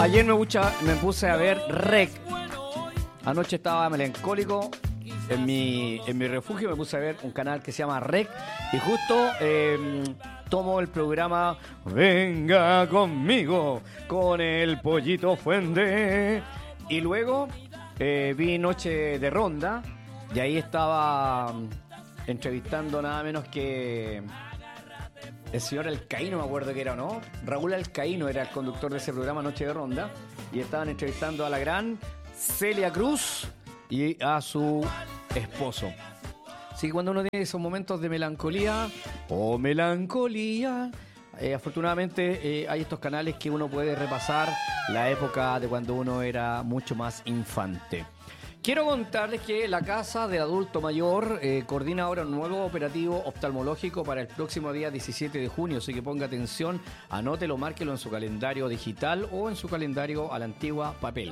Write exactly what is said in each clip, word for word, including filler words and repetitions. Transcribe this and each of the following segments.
Ayer me, bucha, me puse a ver Rec. Anoche estaba melancólico en mi, en mi refugio. Me puse a ver un canal que se llama Rec. Y justo eh, tomo el programa Venga conmigo con el Pollito Fuente. Y luego eh, vi Noche de Ronda. Y ahí estaba entrevistando nada menos que el señor Alcaíno, me acuerdo que era, ¿o no? Raúl Alcaíno era el conductor de ese programa Noche de Ronda. Y estaban entrevistando a la gran Celia Cruz y a su esposo. Así que cuando uno tiene esos momentos de melancolía o melancolía, eh, afortunadamente eh, hay estos canales que uno puede repasar la época de cuando uno era mucho más infante. Quiero contarles que la Casa del Adulto Mayor eh, coordina ahora un nuevo operativo oftalmológico para el próximo día diecisiete de junio, así que ponga atención, anótelo, márquelo en su calendario digital o en su calendario a la antigua papel.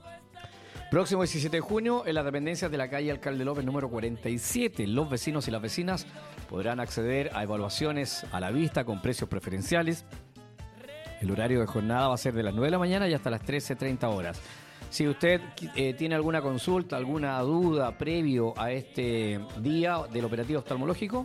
Próximo diecisiete de junio, en las dependencias de la calle Alcalde López número cuarenta y siete, los vecinos y las vecinas podrán acceder a evaluaciones a la vista con precios preferenciales. El horario de jornada va a ser de las nueve de la mañana y hasta las trece treinta horas. Si usted eh, tiene alguna consulta, alguna duda previo a este día del operativo oftalmológico,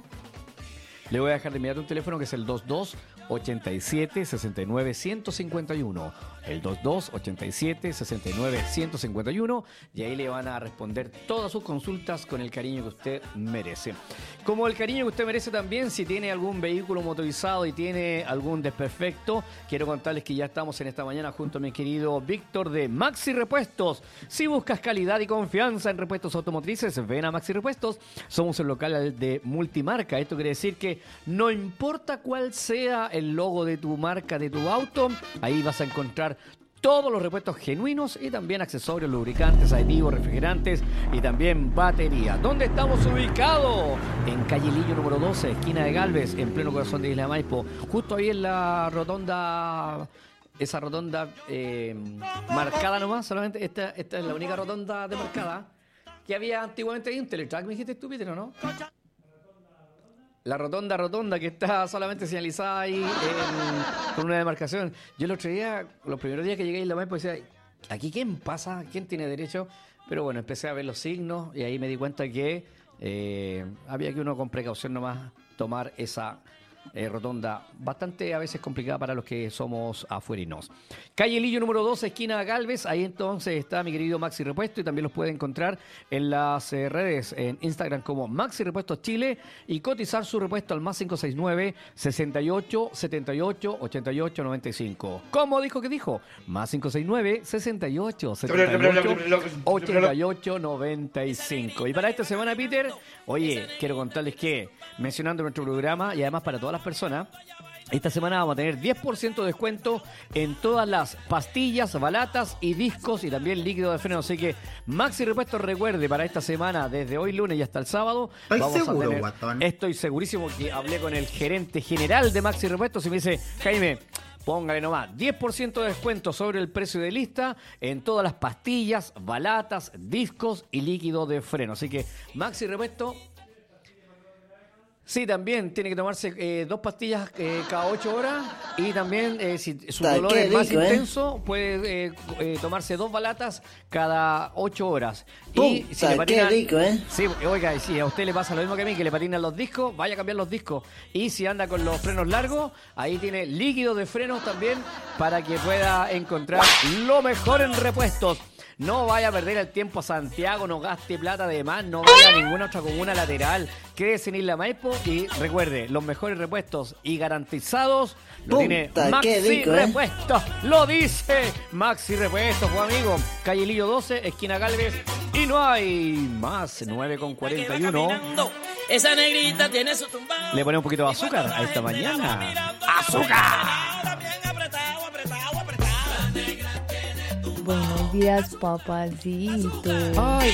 le voy a dejar de inmediato un teléfono que es el veintidós ochenta y siete sesenta y nueve ciento cincuenta y uno. El veintidós ochenta y siete sesenta y nueve ciento cincuenta y uno, y ahí le van a responder todas sus consultas con el cariño que usted merece. Como el cariño que usted merece también, si tiene algún vehículo motorizado y tiene algún desperfecto, quiero contarles que ya estamos en esta mañana junto a mi querido Víctor de Maxi Repuestos. Si buscas calidad y confianza en repuestos automotrices, ven a Maxi Repuestos. Somos el local de multimarca. Esto quiere decir que no importa cuál sea el logo de tu marca, de tu auto, ahí vas a encontrar todos los repuestos genuinos y también accesorios, lubricantes, aditivos, refrigerantes y también batería. ¿Dónde estamos ubicados? En calle Lillo número doce, esquina de Galvez, en pleno corazón de Isla de Maipo, justo ahí en la rotonda, esa rotonda eh, marcada nomás, solamente esta, esta es la única rotonda demarcada que había antiguamente ahí, un Teletrack, me dijiste tú, Peter, ¿o no? La rotonda rotonda que está solamente señalizada ahí en, con una demarcación. Yo el otro día, los primeros días que llegué a Isla Maipo, decía, ¿aquí quién pasa? ¿Quién tiene derecho? Pero bueno, empecé a ver los signos y ahí me di cuenta que eh, había que uno con precaución nomás tomar esa eh, rotonda bastante a veces complicada para los que somos afuerinos. Calle Lillo número doce, esquina Galvez, ahí entonces está mi querido Maxi Repuesto y también los puede encontrar en las eh, redes, en Instagram como Maxi Repuestos Chile y cotizar su repuesto al más cinco seis nueve, sesenta y ocho, setenta y ocho, ochenta y ocho, noventa y cinco. ¿Cómo dijo que dijo? Más cinco seis nueve, sesenta y ocho, setenta y ocho, ochenta y ocho, noventa y cinco. Y para esta semana, Peter, oye, quiero contarles que, mencionando nuestro programa y además para todas las personas, esta semana vamos a tener diez por ciento de descuento en todas las pastillas, balatas y discos y también líquido de freno. Así que Maxi Repuestos, recuerde, para esta semana, desde hoy lunes y hasta el sábado, ¿Estás vamos seguro, a tener, guatón? Estoy segurísimo que hablé con el gerente general de Maxi Repuestos y me dice, Jaime, póngale nomás, diez por ciento de descuento sobre el precio de lista en todas las pastillas, balatas, discos y líquido de freno. Así que Maxi Repuesto. Sí, también tiene que tomarse eh, dos pastillas eh, cada ocho horas y también eh, si su Ta, dolor qué es más rico, intenso, eh. puede eh, eh, tomarse dos balatas cada ocho horas. Pum, y si ta, le patinan, qué rico, ¿eh? Sí, oiga, si a usted le pasa lo mismo que a mí, que le patinan los discos, vaya a cambiar los discos. Y si anda con los frenos largos, ahí tiene líquido de frenos también para que pueda encontrar lo mejor en repuestos. No vaya a perder el tiempo a Santiago, no gaste plata de más, no vaya a ninguna otra comuna lateral. Quédese en Isla Maipo y recuerde, los mejores repuestos y garantizados lo Punta, tiene qué Maxi rico, ¿eh? Repuestos. Lo dice Maxi Repuestos, pues amigo. Calle Lillo doce, esquina Galvez. Y no hay más, nueve con cuarenta y uno. Esa negrita tiene su tumbao. Le pone un poquito de azúcar a esta mañana. ¡Azúcar! Buenos días, papacito. Ay,